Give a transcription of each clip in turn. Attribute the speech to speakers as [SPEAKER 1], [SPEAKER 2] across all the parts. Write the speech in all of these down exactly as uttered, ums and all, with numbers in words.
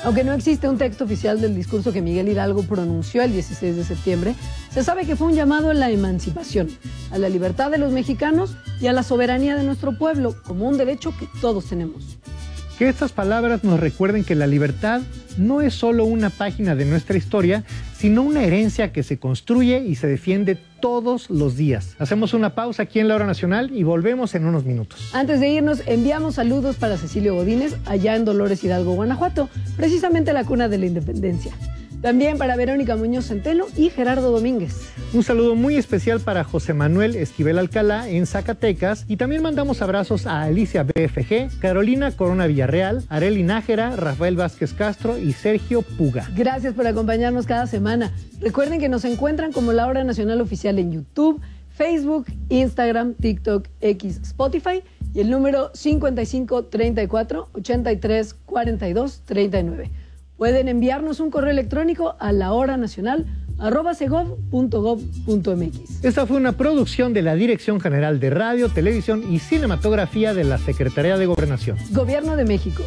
[SPEAKER 1] Aunque no existe un texto oficial del discurso que Miguel Hidalgo pronunció el dieciséis de septiembre, se sabe que fue un llamado a la emancipación, a la libertad de los mexicanos y a la soberanía de nuestro pueblo, como un derecho que todos tenemos.
[SPEAKER 2] Que estas palabras nos recuerden que la libertad no es solo una página de nuestra historia, sino una herencia que se construye y se defiende todos los días. Hacemos una pausa aquí en La Hora Nacional y volvemos en unos minutos.
[SPEAKER 1] Antes de irnos, enviamos saludos para Cecilio Godínez, allá en Dolores Hidalgo, Guanajuato, precisamente la cuna de la independencia. También para Verónica Muñoz Centeno y Gerardo Domínguez.
[SPEAKER 2] Un saludo muy especial para José Manuel Esquivel Alcalá en Zacatecas. Y también mandamos abrazos a Alicia B F G, Carolina Corona Villarreal, Areli Nájera, Rafael Vázquez Castro y Sergio Puga.
[SPEAKER 1] Gracias por acompañarnos cada semana. Recuerden que nos encuentran como La Hora Nacional Oficial en YouTube, Facebook, Instagram, TikTok, X, Spotify y el número cincuenta y cinco, treinta y cuatro, ochenta y tres, cuarenta y dos, treinta y nueve. Pueden enviarnos un correo electrónico a lahoranacional arroba segov punto gov punto mx.
[SPEAKER 2] Esta fue una producción de la Dirección General de Radio, Televisión y Cinematografía de la Secretaría de Gobernación.
[SPEAKER 1] Gobierno de México.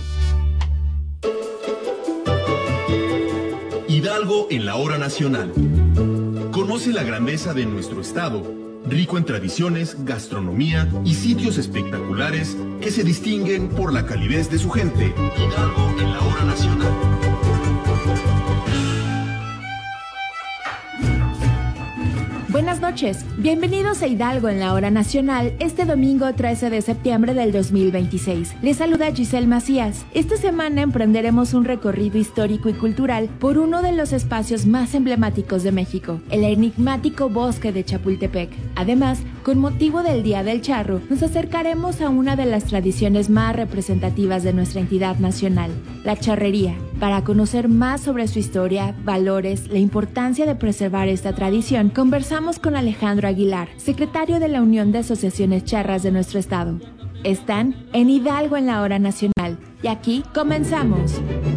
[SPEAKER 3] Hidalgo en la Hora Nacional. Conoce la grandeza de nuestro estado, rico en tradiciones, gastronomía y sitios espectaculares que se distinguen por la calidez de su gente. Hidalgo en la Hora Nacional.
[SPEAKER 4] Buenas noches, bienvenidos a Hidalgo en la Hora Nacional este domingo trece de septiembre del dos mil veintiséis. Les saluda Giselle Macías. Esta semana emprenderemos un recorrido histórico y cultural por uno de los espacios más emblemáticos de México, el enigmático bosque de Chapultepec. Además, con motivo del Día del Charro, nos acercaremos a una de las tradiciones más representativas de nuestra entidad nacional, la charrería. Para conocer más sobre su historia, valores, la importancia de preservar esta tradición, conversamos con Alejandro Aguilar, secretario de la Unión de Asociaciones Charras de nuestro estado. Están en Hidalgo en la Hora Nacional y aquí comenzamos.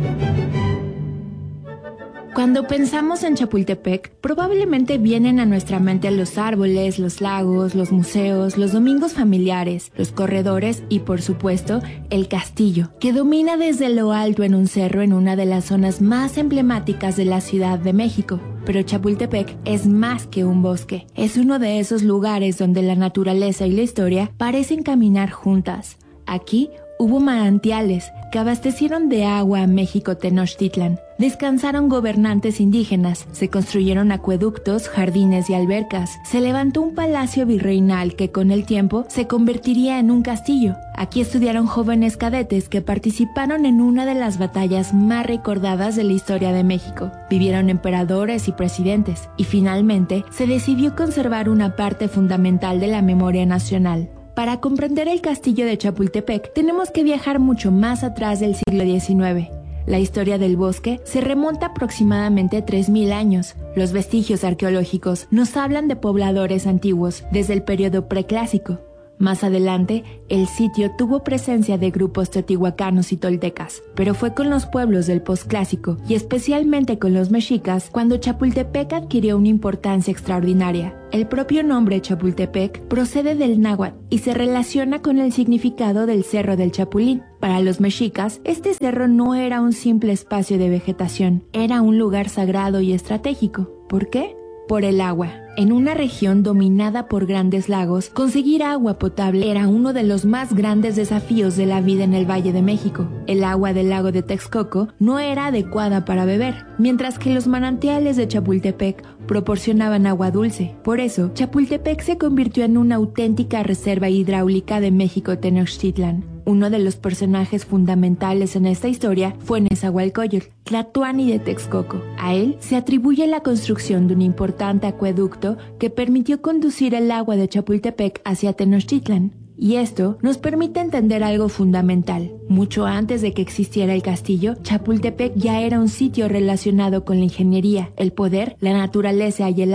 [SPEAKER 4] Cuando pensamos en Chapultepec, probablemente vienen a nuestra mente los árboles, los lagos, los museos, los domingos familiares, los corredores y, por supuesto, el castillo, que domina desde lo alto en un cerro en una de las zonas más emblemáticas de la Ciudad de México. Pero Chapultepec es más que un bosque. Es uno de esos lugares donde la naturaleza y la historia parecen caminar juntas. Aquí hubo manantiales que abastecieron de agua a México Tenochtitlan. Descansaron gobernantes indígenas, se construyeron acueductos, jardines y albercas. Se levantó un palacio virreinal que con el tiempo se convertiría en un castillo. Aquí estudiaron jóvenes cadetes que participaron en una de las batallas más recordadas de la historia de México. Vivieron emperadores y presidentes, y finalmente se decidió conservar una parte fundamental de la memoria nacional. Para comprender el castillo de Chapultepec, tenemos que viajar mucho más atrás del siglo diecinueve. La historia del bosque se remonta aproximadamente a tres mil años. Los vestigios arqueológicos nos hablan de pobladores antiguos, desde el periodo preclásico. Más adelante, el sitio tuvo presencia de grupos teotihuacanos y toltecas, pero fue con los pueblos del posclásico, y especialmente con los mexicas, cuando Chapultepec adquirió una importancia extraordinaria. El propio nombre Chapultepec procede del náhuatl y se relaciona con el significado del Cerro del Chapulín. Para los mexicas, este cerro no era un simple espacio de vegetación, era un lugar sagrado y estratégico. ¿Por qué? Por el agua. En una región dominada por grandes lagos, conseguir agua potable era uno de los más grandes desafíos de la vida en el Valle de México. El agua del lago de Texcoco no era adecuada para beber, mientras que los manantiales de Chapultepec proporcionaban agua dulce. Por eso, Chapultepec se convirtió en una auténtica reserva hidráulica de México Tenochtitlan. Uno de los personajes fundamentales en esta historia fue Nezahualcóyotl, Tlatoani de Texcoco. A él se atribuye la construcción de un importante acueducto que permitió conducir el agua de Chapultepec hacia Tenochtitlan. Y esto nos permite entender algo fundamental. Mucho antes de que existiera el castillo, Chapultepec ya era un sitio relacionado con la ingeniería, el poder, la naturaleza y el agua.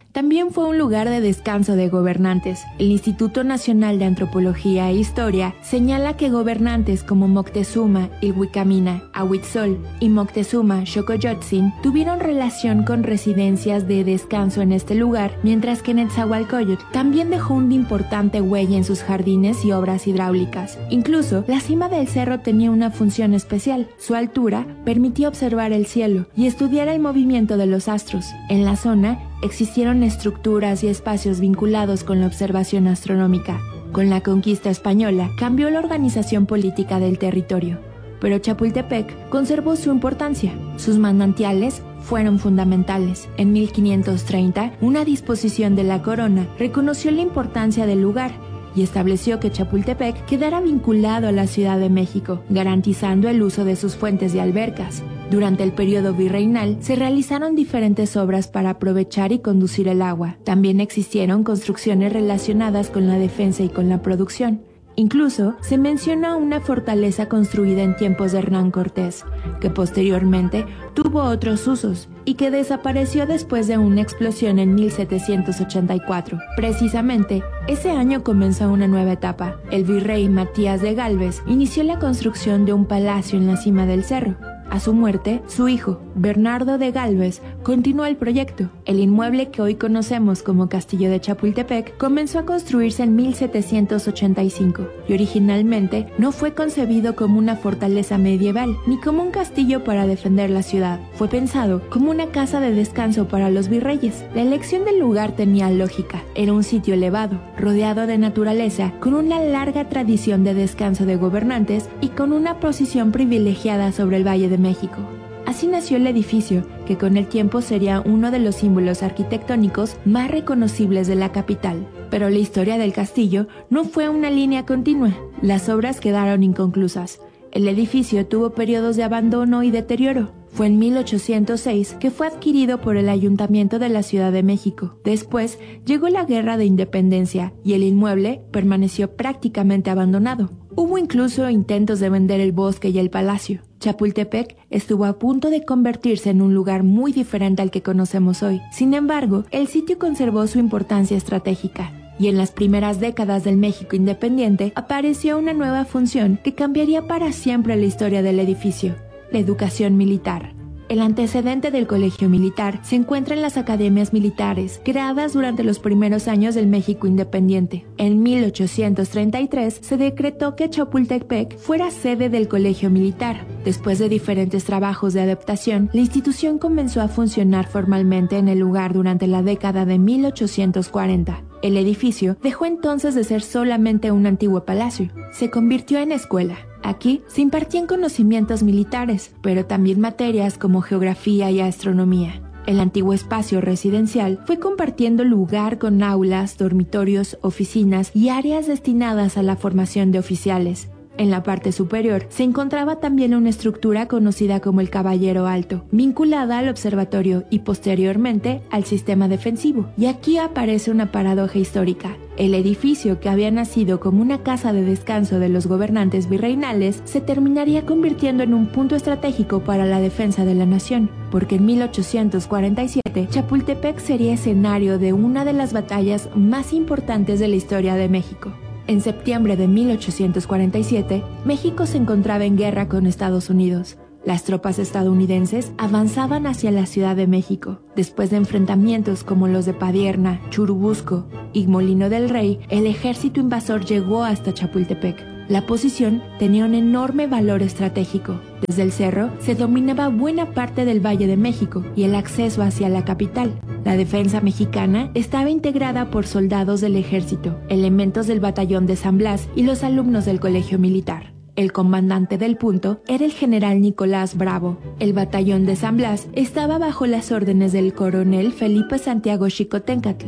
[SPEAKER 4] También fue un lugar de descanso de gobernantes. El Instituto Nacional de Antropología e Historia señala que gobernantes como Moctezuma Ilhuicamina Ahuitzol y Moctezuma Xocoyotzin tuvieron relación con residencias de descanso en este lugar, mientras que Netzahualcóyotl también dejó una importante huella en sus jardines y obras hidráulicas. Incluso, la cima del cerro tenía una función especial. Su altura permitía observar el cielo y estudiar el movimiento de los astros. En la zona existieron estructuras y espacios vinculados con la observación astronómica. Con la conquista española cambió la organización política del territorio, pero Chapultepec conservó su importancia. Sus manantiales fueron fundamentales. En mil quinientos treinta, una disposición de la corona reconoció la importancia del lugar y estableció que Chapultepec quedara vinculado a la Ciudad de México, garantizando el uso de sus fuentes y albercas. Durante el periodo virreinal se realizaron diferentes obras para aprovechar y conducir el agua. También existieron construcciones relacionadas con la defensa y con la producción. Incluso se menciona una fortaleza construida en tiempos de Hernán Cortés, que posteriormente tuvo otros usos y que desapareció después de una explosión en mil setecientos ochenta y cuatro. Precisamente, ese año comenzó una nueva etapa. El virrey Matías de Gálvez inició la construcción de un palacio en la cima del cerro. A su muerte, su hijo, Bernardo de Gálvez, continuó el proyecto. El inmueble que hoy conocemos como Castillo de Chapultepec comenzó a construirse en mil setecientos ochenta y cinco y originalmente no fue concebido como una fortaleza medieval ni como un castillo para defender la ciudad. Fue pensado como una casa de descanso para los virreyes. La elección del lugar tenía lógica. Era un sitio elevado, rodeado de naturaleza, con una larga tradición de descanso de gobernantes y con una posición privilegiada sobre el Valle de México. Así nació el edificio, que con el tiempo sería uno de los símbolos arquitectónicos más reconocibles de la capital. Pero la historia del castillo no fue una línea continua. Las obras quedaron inconclusas. El edificio tuvo periodos de abandono y deterioro. Fue en mil ochocientos seis que fue adquirido por el Ayuntamiento de la Ciudad de México. Después llegó la Guerra de Independencia y el inmueble permaneció prácticamente abandonado. Hubo incluso intentos de vender el bosque y el palacio. Chapultepec estuvo a punto de convertirse en un lugar muy diferente al que conocemos hoy. Sin embargo, el sitio conservó su importancia estratégica. Y en las primeras décadas del México independiente apareció una nueva función que cambiaría para siempre la historia del edificio: la educación militar. El antecedente del colegio militar se encuentra en las academias militares, creadas durante los primeros años del México independiente. En mil ochocientos treinta y tres se decretó que Chapultepec fuera sede del colegio militar. Después de diferentes trabajos de adaptación, la institución comenzó a funcionar formalmente en el lugar durante la década de mil ochocientos cuarenta. El edificio dejó entonces de ser solamente un antiguo palacio. Se convirtió en escuela. Aquí se impartían conocimientos militares, pero también materias como geografía y astronomía. El antiguo espacio residencial fue compartiendo lugar con aulas, dormitorios, oficinas y áreas destinadas a la formación de oficiales. En la parte superior se encontraba también una estructura conocida como el Caballero Alto, vinculada al observatorio y posteriormente al sistema defensivo. Y aquí aparece una paradoja histórica. El edificio, que había nacido como una casa de descanso de los gobernantes virreinales, se terminaría convirtiendo en un punto estratégico para la defensa de la nación, porque en mil ochocientos cuarenta y siete Chapultepec sería escenario de una de las batallas más importantes de la historia de México. En septiembre de mil ochocientos cuarenta y siete, México se encontraba en guerra con Estados Unidos. Las tropas estadounidenses avanzaban hacia la Ciudad de México. Después de enfrentamientos como los de Padierna, Churubusco y Molino del Rey, el ejército invasor llegó hasta Chapultepec. La posición tenía un enorme valor estratégico. Desde el cerro se dominaba buena parte del Valle de México y el acceso hacia la capital. La defensa mexicana estaba integrada por soldados del ejército, elementos del batallón de San Blas y los alumnos del colegio militar. El comandante del punto era el general Nicolás Bravo. El batallón de San Blas estaba bajo las órdenes del coronel Felipe Santiago Xicoténcatl.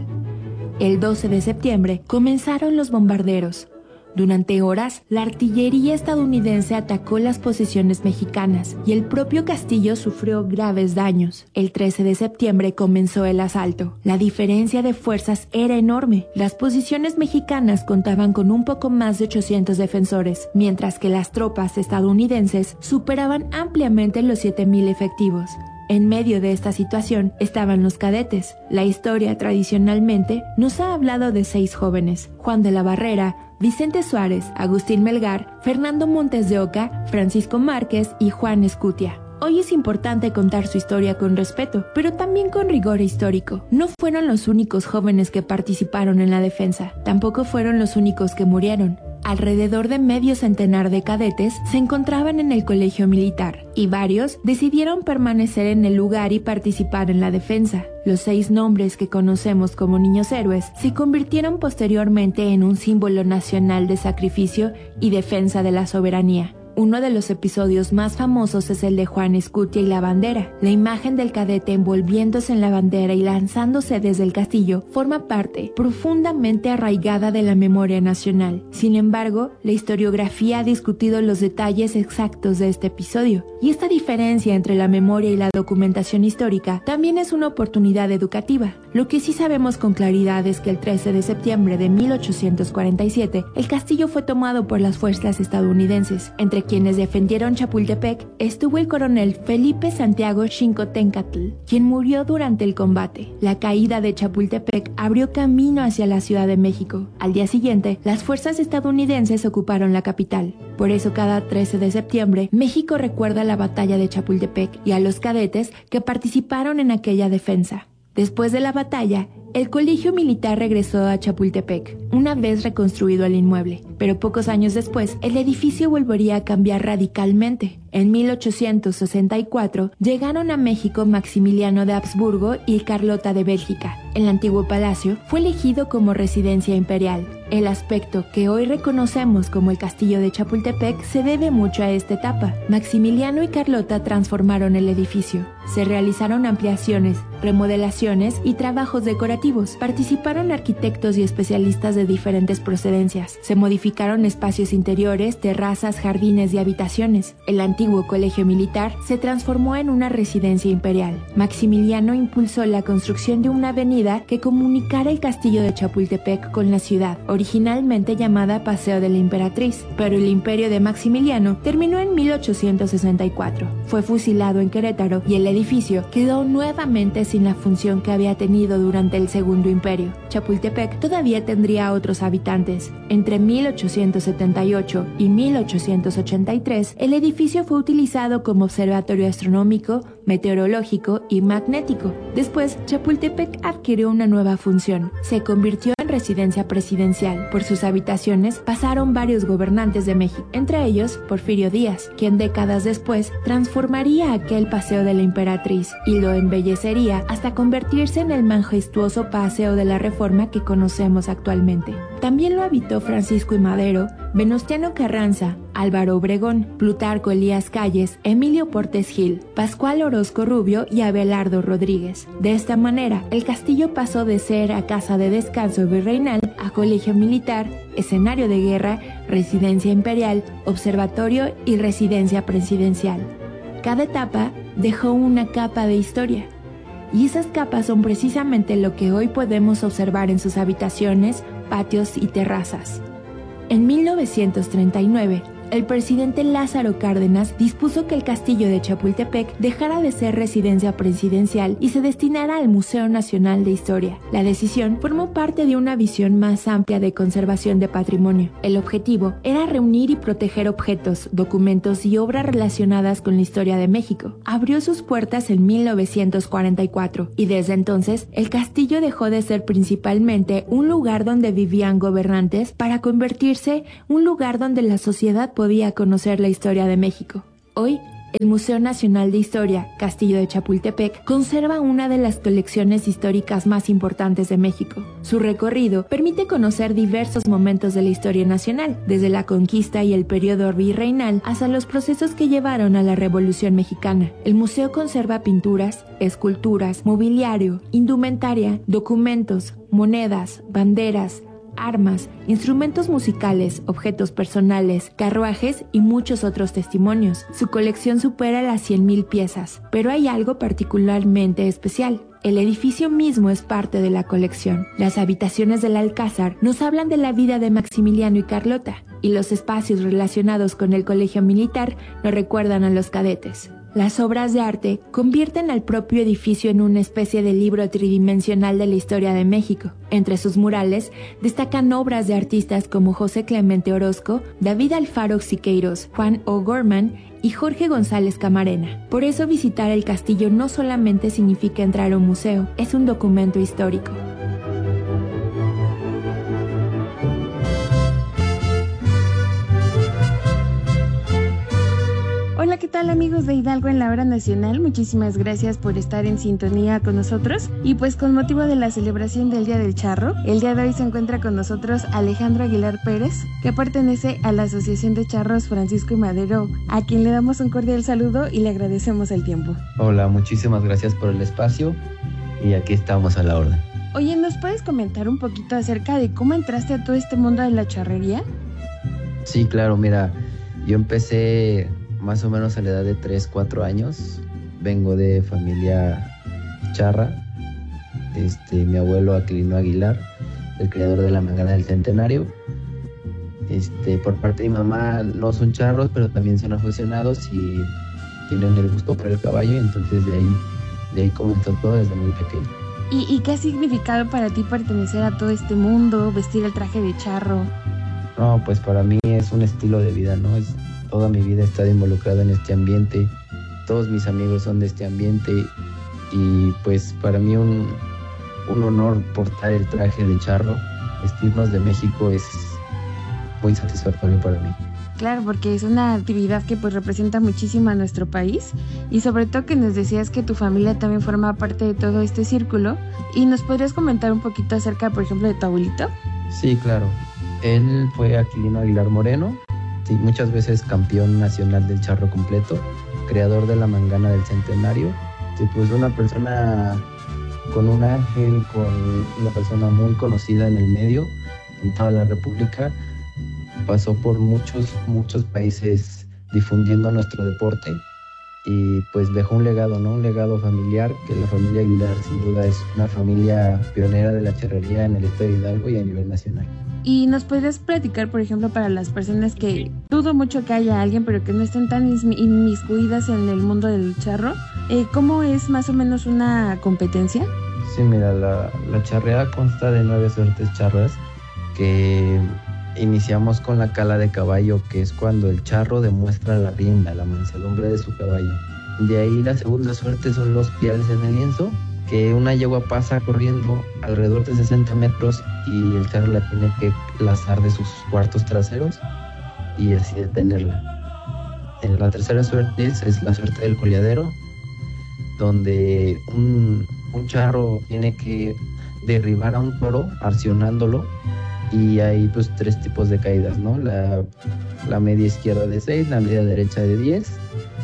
[SPEAKER 4] El doce de septiembre comenzaron los bombarderos. Durante horas, la artillería estadounidense atacó las posiciones mexicanas y el propio castillo sufrió graves daños. El trece de septiembre comenzó el asalto. La diferencia de fuerzas era enorme. Las posiciones mexicanas contaban con un poco más de ochocientos defensores, mientras que las tropas estadounidenses superaban ampliamente los siete mil efectivos. En medio de esta situación estaban los cadetes. La historia tradicionalmente nos ha hablado de seis jóvenes: Juan de la Barrera, Vicente Suárez, Agustín Melgar, Fernando Montes de Oca, Francisco Márquez y Juan Escutia. Hoy es importante contar su historia con respeto, pero también con rigor histórico. No fueron los únicos jóvenes que participaron en la defensa, tampoco fueron los únicos que murieron. Alrededor de medio centenar de cadetes se encontraban en el colegio militar, y varios decidieron permanecer en el lugar y participar en la defensa. Los seis nombres que conocemos como niños héroes se convirtieron posteriormente en un símbolo nacional de sacrificio y defensa de la soberanía. Uno de los episodios más famosos es el de Juan Escutia y la bandera. La imagen del cadete envolviéndose en la bandera y lanzándose desde el castillo forma parte profundamente arraigada de la memoria nacional. Sin embargo, la historiografía ha discutido los detalles exactos de este episodio, y esta diferencia entre la memoria y la documentación histórica también es una oportunidad educativa. Lo que sí sabemos con claridad es que el trece de septiembre de mil ochocientos cuarenta y siete, el castillo fue tomado por las fuerzas estadounidenses. Entre quienes defendieron Chapultepec estuvo el coronel Felipe Santiago Xincotencatl, quien murió durante el combate. La caída de Chapultepec abrió camino hacia la Ciudad de México. Al día siguiente, las fuerzas estadounidenses ocuparon la capital. Por eso, cada trece de septiembre, México recuerda la batalla de Chapultepec y a los cadetes que participaron en aquella defensa. Después de la batalla, el colegio militar regresó a Chapultepec, una vez reconstruido el inmueble, pero pocos años después, el edificio volvería a cambiar radicalmente. En mil ochocientos sesenta y cuatro, llegaron a México Maximiliano de Habsburgo y Carlota de Bélgica. El antiguo palacio fue elegido como residencia imperial. El aspecto que hoy reconocemos como el castillo de Chapultepec se debe mucho a esta etapa. Maximiliano y Carlota transformaron el edificio. Se realizaron ampliaciones, remodelaciones y trabajos decorativos. Participaron arquitectos y especialistas de diferentes procedencias. Se modificaron espacios interiores, terrazas, jardines y habitaciones. El antiguo colegio militar se transformó en una residencia imperial. Maximiliano impulsó la construcción de una avenida que comunicara el castillo de Chapultepec con la ciudad, originalmente llamada Paseo de la Emperatriz, pero el imperio de Maximiliano terminó en mil ochocientos sesenta y cuatro. Fue fusilado en Querétaro y el edificio quedó nuevamente sin la función que había tenido durante el Segundo Imperio. Chapultepec todavía tendría otros habitantes. Entre mil ochocientos setenta y ocho y mil ochocientos ochenta y tres, el edificio fue utilizado como observatorio astronómico, meteorológico y magnético. Después, Chapultepec adquirió una nueva función. Se convirtió en residencia presidencial. Por sus habitaciones pasaron varios gobernantes de México, entre ellos Porfirio Díaz, quien décadas después transformaría aquel Paseo de la Emperatriz y lo embellecería hasta convertirse en el majestuoso Paseo de la Reforma que conocemos actualmente. También lo habitó Francisco I. Madero, Venustiano Carranza, Álvaro Obregón, Plutarco Elías Calles, Emilio Portes Gil, Pascual Orozco Rubio y Abelardo Rodríguez. De esta manera, el castillo pasó de ser a casa de descanso virreinal a colegio militar, escenario de guerra, residencia imperial, observatorio y residencia presidencial. Cada etapa dejó una capa de historia, y esas capas son precisamente lo que hoy podemos observar en sus habitaciones, patios y terrazas. En mil novecientos treinta y nueve, el presidente Lázaro Cárdenas dispuso que el castillo de Chapultepec dejara de ser residencia presidencial y se destinara al Museo Nacional de Historia. La decisión formó parte de una visión más amplia de conservación de patrimonio. El objetivo era reunir y proteger objetos, documentos y obras relacionadas con la historia de México. Abrió sus puertas en mil novecientos cuarenta y cuatro y desde entonces el castillo dejó de ser principalmente un lugar donde vivían gobernantes para convertirse en un lugar donde la sociedad podía conocer la historia de México. Hoy, el Museo Nacional de Historia, Castillo de Chapultepec, conserva una de las colecciones históricas más importantes de México. Su recorrido permite conocer diversos momentos de la historia nacional, desde la conquista y el periodo virreinal hasta los procesos que llevaron a la Revolución Mexicana. El museo conserva pinturas, esculturas, mobiliario, indumentaria, documentos, monedas, banderas, armas, instrumentos musicales, objetos personales, carruajes y muchos otros testimonios. Su colección supera las cien mil piezas, pero hay algo particularmente especial. El edificio mismo es parte de la colección. Las habitaciones del Alcázar nos hablan de la vida de Maximiliano y Carlota, y los espacios relacionados con el colegio militar nos recuerdan a los cadetes. Las obras de arte convierten al propio edificio en una especie de libro tridimensional de la historia de México. Entre sus murales destacan obras de artistas como José Clemente Orozco, David Alfaro Siqueiros, Juan O'Gorman y Jorge González Camarena. Por eso visitar el castillo no solamente significa entrar a un museo, es un documento histórico.
[SPEAKER 5] Hola, ¿qué tal amigos de Hidalgo en la Hora Nacional? Muchísimas gracias por estar en sintonía con nosotros. Y pues con motivo de la celebración del Día del Charro, el día de hoy se encuentra con nosotros Alejandro Aguilar Pérez, que pertenece a la Asociación de Charros Francisco y Madero, a quien le damos un cordial saludo y le agradecemos el tiempo.
[SPEAKER 6] Hola, muchísimas gracias por el espacio y aquí estamos a la orden.
[SPEAKER 5] Oye, ¿nos puedes comentar un poquito acerca de cómo entraste a todo este mundo de la charrería?
[SPEAKER 6] Sí, claro, mira, yo empecé más o menos a la edad de tres, cuatro años. Vengo de familia charra. Este, mi abuelo Aquilino Aguilar, el creador de la Mangana del Centenario. Este, por parte de mi mamá no son charros, pero también son aficionados y tienen el gusto por el caballo, y entonces de ahí, de ahí comenzó todo desde muy pequeño.
[SPEAKER 5] ¿Y, ¿Y qué ha significado para ti pertenecer a todo este mundo, vestir el traje de charro?
[SPEAKER 6] No, pues para mí es un estilo de vida, ¿no? Es, toda mi vida he estado involucrado en este ambiente, todos mis amigos son de este ambiente y pues para mí un, un honor portar el traje de charro, vestirnos de México es muy satisfactorio para mí.
[SPEAKER 5] Claro, porque es una actividad que pues representa muchísimo a nuestro país y sobre todo que nos decías que tu familia también forma parte de todo este círculo. ¿Y nos podrías comentar un poquito acerca, por ejemplo, de tu abuelito?
[SPEAKER 6] Sí, claro. Él fue Aquilino Aguilar Moreno, sí, muchas veces campeón nacional del charro completo, creador de la Mangana del Centenario. Sí, pues una persona con un ángel, con una persona muy conocida en el medio, en toda la República. Pasó por muchos, muchos países difundiendo nuestro deporte y pues dejó un legado, ¿no? Un legado familiar, que la familia Aguilar sin duda es una familia pionera de la charrería en el estado de Hidalgo y a nivel nacional.
[SPEAKER 5] ¿Y nos podrías platicar, por ejemplo, para las personas que dudo mucho que haya alguien, pero que no estén tan inmiscuidas en el mundo del charro, eh, cómo es más o menos una competencia?
[SPEAKER 6] Sí, mira, la, la charreada consta de nueve suertes charras que iniciamos con la cala de caballo, que es cuando el charro demuestra la rienda, la mansedumbre de su caballo. De ahí la segunda suerte son los piales en el lienzo, que una yegua pasa corriendo alrededor de sesenta metros y el charro la tiene que lazar de sus cuartos traseros y así detenerla. En la tercera suerte es, es la suerte del coleadero, donde un, un charro tiene que derribar a un toro arcionándolo. Y hay pues tres tipos de caídas, ¿no? La, la media izquierda de seis, la media derecha de diez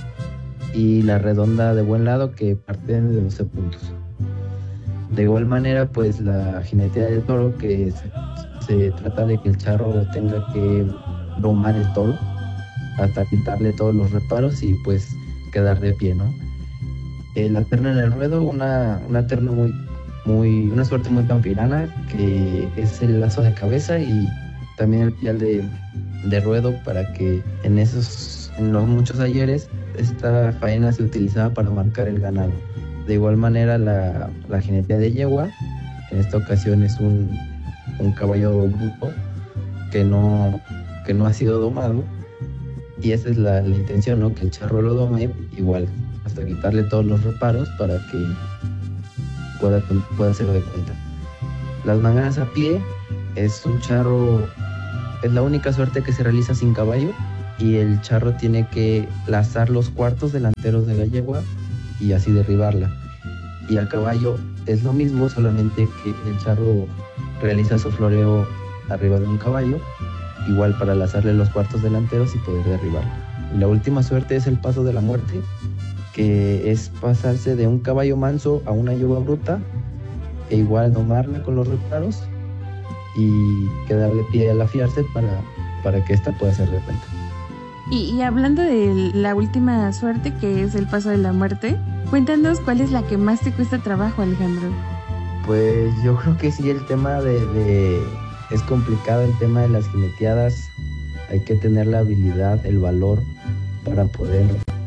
[SPEAKER 6] y la redonda de buen lado que parten de doce puntos. De igual manera, pues la jineteada del toro, que se, se trata de que el charro tenga que domar el toro hasta quitarle todos los reparos y pues quedar de pie, ¿no? Eh, la terna en el ruedo, una, una terna muy Muy, una suerte muy campirana, que es el lazo de cabeza y también el pial de, de ruedo, para que en esos, en los muchos ayeres, esta faena se utilizaba para marcar el ganado. De igual manera la, la jinetea de yegua, en esta ocasión es un, un caballo bruto que no, que no ha sido domado, y esa es la, la intención, ¿no? Que el charro lo dome igual, hasta quitarle todos los reparos para que Pueda, pueda ser de cuenta. Las manganas a pie es un charro, es la única suerte que se realiza sin caballo, y el charro tiene que lazar los cuartos delanteros de la yegua y así derribarla. Y al caballo es lo mismo, solamente que el charro realiza su floreo arriba de un caballo, igual para lazarle los cuartos delanteros y poder derribarla. Y la última suerte es el paso de la muerte, que es pasarse de un caballo manso a una yegua bruta e igual domarla con los reparos y quedar de pie al afiarse para, para que ésta pueda ser de cuenta.
[SPEAKER 5] Y, y hablando de la última suerte, que es el paso de la muerte, cuéntanos cuál es la que más te cuesta trabajo, Alejandro.
[SPEAKER 6] Pues yo creo que sí, el tema de, de es complicado, el tema de las jineteadas. Hay que tener la habilidad, el valor para poder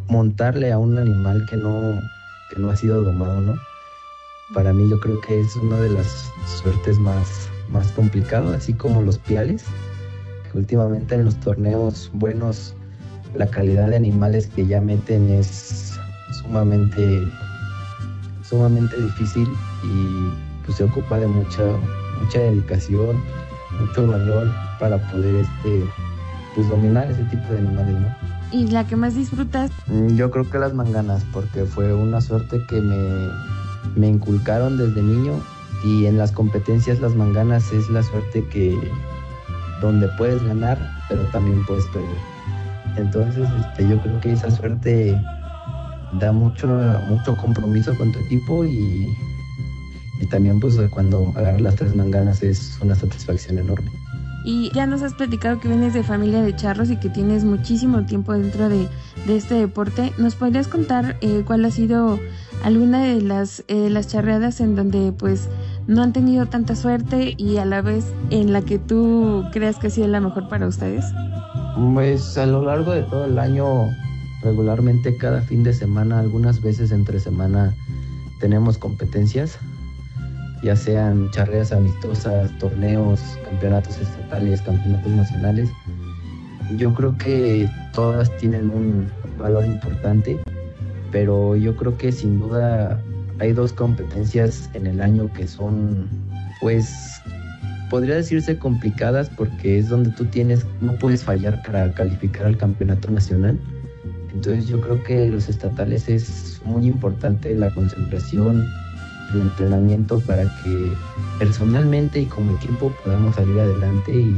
[SPEAKER 6] montarle a un animal que no, que no ha sido domado, ¿no? Para mí yo creo que es una de las suertes más, más complicadas, así como los piales, que últimamente en los torneos buenos la calidad de animales que ya meten es sumamente, sumamente difícil y pues se ocupa de mucha, mucha dedicación, mucho valor para poder este, pues dominar ese tipo de animales, ¿no?
[SPEAKER 5] ¿Y la que más disfrutas?
[SPEAKER 6] Yo creo que las manganas, porque fue una suerte que me, me inculcaron desde niño, y en las competencias las manganas es la suerte que donde puedes ganar, pero también puedes perder. Entonces este, yo creo que esa suerte da mucho, mucho compromiso con tu equipo y, y también pues cuando agarras las tres manganas es una satisfacción enorme.
[SPEAKER 5] Y ya nos has platicado que vienes de familia de charros y que tienes muchísimo tiempo dentro de, de este deporte. ¿Nos podrías contar eh, cuál ha sido alguna de las, eh, las charreadas en donde pues no han tenido tanta suerte y a la vez en la que tú creas que ha sido la mejor para ustedes?
[SPEAKER 6] Pues a lo largo de todo el año, regularmente cada fin de semana, algunas veces entre semana, tenemos competencias, ya sean charreas amistosas, torneos, campeonatos estatales, campeonatos nacionales. Yo creo que todas tienen un valor importante, pero yo creo que sin duda hay dos competencias en el año que son, pues, podría decirse complicadas, porque es donde tú tienes, no puedes fallar para calificar al campeonato nacional. Entonces yo creo que los estatales es muy importante la concentración, el entrenamiento para que personalmente y como equipo podamos salir adelante y,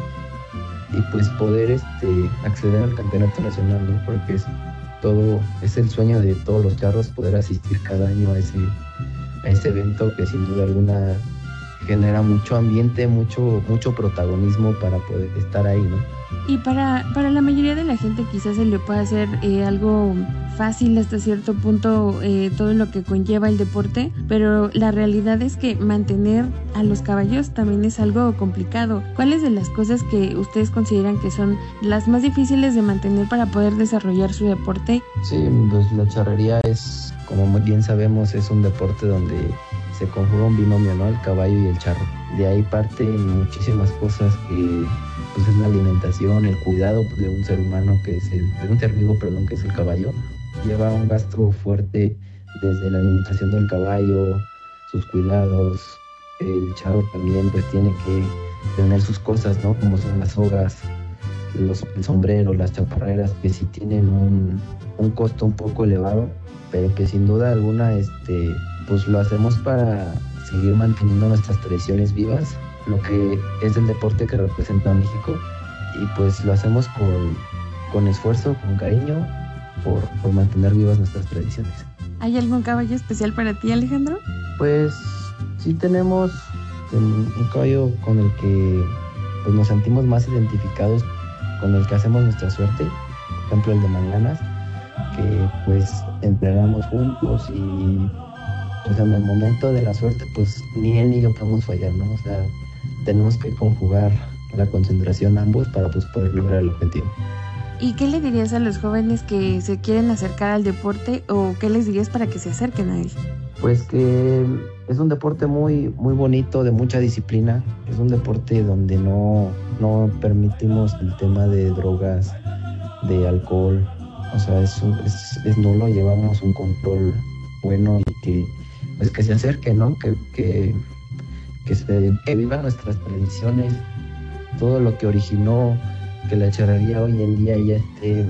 [SPEAKER 6] y pues poder este, acceder al campeonato nacional, ¿no? Porque es todo, es el sueño de todos los charros poder asistir cada año a ese, a ese evento que sin duda alguna genera mucho ambiente, mucho, mucho protagonismo para poder estar ahí, ¿no?
[SPEAKER 5] Y para, para la mayoría de la gente quizás se le pueda hacer eh, algo fácil hasta cierto punto eh, todo lo que conlleva el deporte, pero la realidad es que mantener a los caballos también es algo complicado. ¿Cuáles de las cosas que ustedes consideran que son las más difíciles de mantener para poder desarrollar su deporte?
[SPEAKER 6] Sí, pues la charrería es, como bien sabemos, es un deporte donde se conjuga un binomio, ¿no? El caballo y el charro. De ahí parten muchísimas cosas que pues es la alimentación, el cuidado de un ser humano que es el, de un ser vivo, perdón, que es el caballo. Lleva un gasto fuerte desde la alimentación del caballo, sus cuidados. El charro también pues tiene que tener sus cosas, ¿no? Como son las sogas, los, el sombrero, las chaparreras, que sí tienen un, un costo un poco elevado, pero que sin duda alguna este, pues lo hacemos para seguir manteniendo nuestras tradiciones vivas, lo que es el deporte que representa a México, y pues lo hacemos con, con esfuerzo, con cariño, por, por mantener vivas nuestras tradiciones.
[SPEAKER 5] ¿Hay algún caballo especial para ti, Alejandro?
[SPEAKER 6] Pues sí tenemos un caballo con el que pues, nos sentimos más identificados, con el que hacemos nuestra suerte, por ejemplo el de Manganas, que pues entrenamos juntos y pues en el momento de la suerte pues ni él ni yo podemos fallar, ¿no? O sea, tenemos que conjugar la concentración ambos para pues poder lograr el objetivo.
[SPEAKER 5] ¿Y qué le dirías a los jóvenes que se quieren acercar al deporte, o qué les dirías para que se acerquen a él?
[SPEAKER 6] Pues que es un deporte muy, muy bonito, de mucha disciplina. Es un deporte donde no, no permitimos el tema de drogas, de alcohol. O sea, es, es, es nulo, llevamos un control bueno y que, pues que se acerquen, ¿no? Que, que, que, se, que vivan nuestras tradiciones, todo lo que originó que la charrería hoy en día ya esté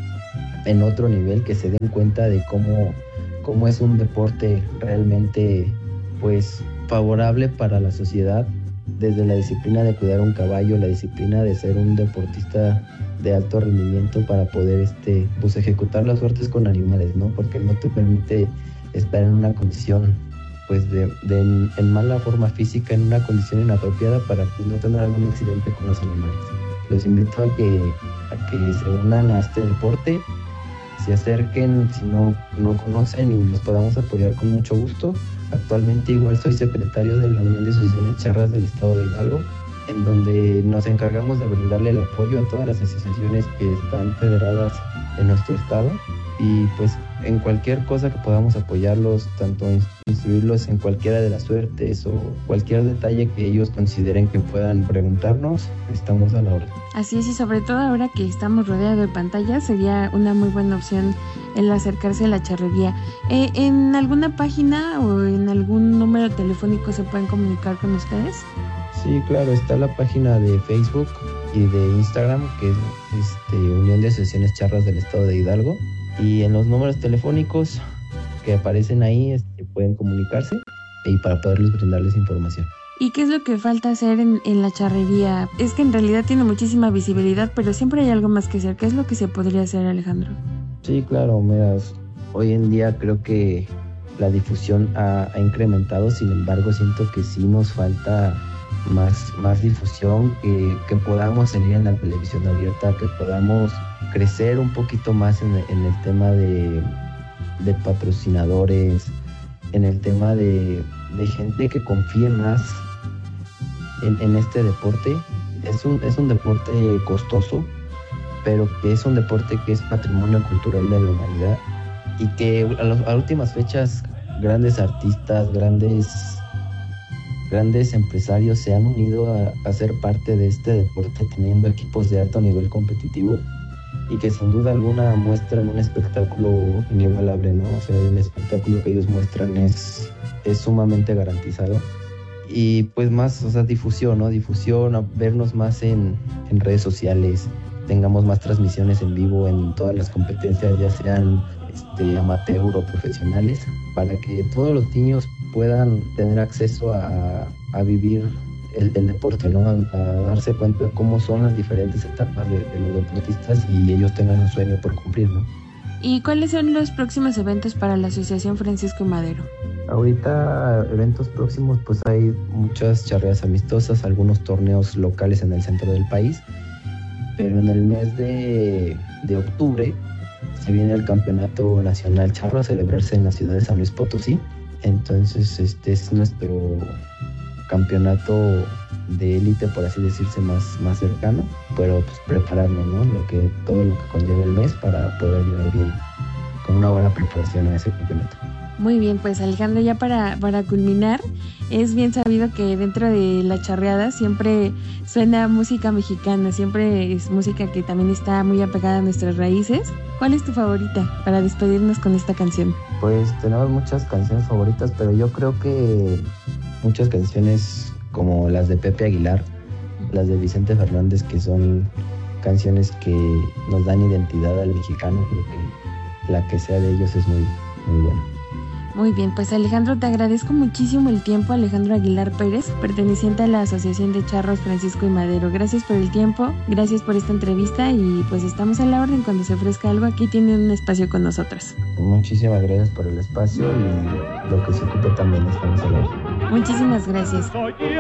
[SPEAKER 6] en otro nivel, que se den cuenta de cómo, cómo es un deporte realmente pues favorable para la sociedad, desde la disciplina de cuidar un caballo, la disciplina de ser un deportista de alto rendimiento para poder este pues ejecutar las suertes con animales, ¿no? Porque no te permite estar en una condición pues de, de en, en mala forma física, en una condición inapropiada para pues, no tener algún accidente con los animales. Los invito a que, a que se unan a este deporte, se acerquen si no, no conocen, y los podamos apoyar con mucho gusto. Actualmente igual soy secretario de la Unión de Asociaciones Charras del Estado de Hidalgo, en donde nos encargamos de brindarle el apoyo a todas las asociaciones que están federadas en nuestro estado y pues en cualquier cosa que podamos apoyarlos, tanto instruirlos en cualquiera de las suertes o cualquier detalle que ellos consideren que puedan preguntarnos, estamos a la orden.
[SPEAKER 5] Así es, y sobre todo ahora que estamos rodeados de pantallas, sería una muy buena opción el acercarse a la charrería. Eh, ¿En alguna página o en algún número telefónico se pueden comunicar con ustedes?
[SPEAKER 6] Sí, claro, está la página de Facebook y de Instagram, que es este, Unión de Asociaciones Charras del Estado de Hidalgo. Y en los números telefónicos que aparecen ahí este, pueden comunicarse y para poderles brindarles información.
[SPEAKER 5] ¿Y qué es lo que falta hacer en, en la charrería? Es que en realidad tiene muchísima visibilidad, pero siempre hay algo más que hacer. ¿Qué es lo que se podría hacer, Alejandro?
[SPEAKER 6] Sí, claro, mira, hoy en día creo que la difusión ha, ha incrementado, sin embargo siento que sí nos falta más, más difusión, que, que podamos salir en la televisión abierta, que podamos crecer un poquito más en, en el tema de, de patrocinadores, en el tema de, de gente que confíe más en, en este deporte. Es un, es un deporte costoso, pero que es un deporte que es patrimonio cultural de la humanidad y que a, los, a últimas fechas grandes artistas, grandes, grandes empresarios se han unido a, a ser parte de este deporte teniendo equipos de alto nivel competitivo y que sin duda alguna muestran un espectáculo inigualable, ¿no? O sea, el espectáculo que ellos muestran es, es sumamente garantizado. Y pues más, o sea, difusión, ¿no? Difusión, vernos más en, en redes sociales, tengamos más transmisiones en vivo en todas las competencias, ya sean este, amateur o profesionales, para que todos los niños puedan tener acceso a, a vivir el, el deporte, ¿no? A, a darse cuenta de cómo son las diferentes etapas de, de los deportistas y ellos tengan un sueño por cumplir, ¿no?
[SPEAKER 5] ¿Y cuáles son los próximos eventos para la Asociación Francisco y Madero?
[SPEAKER 6] Ahorita, eventos próximos, pues hay muchas charreas amistosas, algunos torneos locales en el centro del país, pero en el mes de, de octubre se viene el Campeonato Nacional Charro a celebrarse en la ciudad de San Luis Potosí. Entonces este es nuestro campeonato de élite, por así decirse, más, más cercano, pero pues prepararnos, ¿no? Lo que, todo lo que conlleva el mes para poder llegar bien, con una buena preparación a ese campeonato.
[SPEAKER 5] Muy bien, pues Alejandro, ya para, para culminar, es bien sabido que dentro de la charreada siempre suena música mexicana, siempre es música que también está muy apegada a nuestras raíces. ¿Cuál es tu favorita para despedirnos con esta canción?
[SPEAKER 6] Pues tenemos muchas canciones favoritas, pero yo creo que muchas canciones como las de Pepe Aguilar, las de Vicente Fernández, que son canciones que nos dan identidad al mexicano, creo que la que sea de ellos es muy, muy buena.
[SPEAKER 5] Muy bien, pues Alejandro, te agradezco muchísimo el tiempo. Alejandro Aguilar Pérez, perteneciente a la Asociación de Charros Francisco y Madero. Gracias por el tiempo, gracias por esta entrevista y pues estamos a la orden. Cuando se ofrezca algo, aquí tienen un espacio con nosotros.
[SPEAKER 6] Muchísimas gracias por el espacio y lo que se ocupe también estamos a la orden.
[SPEAKER 5] Muchísimas gracias.